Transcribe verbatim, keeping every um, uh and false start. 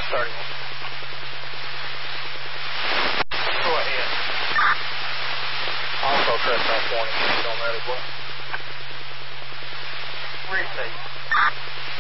starting. Go ahead. Also press that warning on that as well. Receive.